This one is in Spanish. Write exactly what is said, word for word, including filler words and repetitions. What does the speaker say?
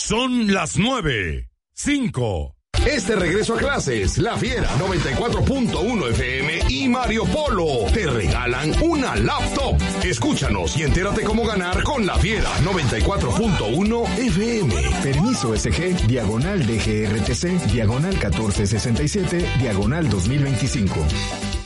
Son las nueve, cinco. Este regreso a clases, La Fiera noventa y cuatro punto uno F M y Mario Polo te regalan una laptop. Escúchanos y entérate cómo ganar con La Fiera noventa y cuatro punto uno F M. Permiso S G, diagonal D G R T C, diagonal catorce sesenta y siete, diagonal dos mil veinticinco.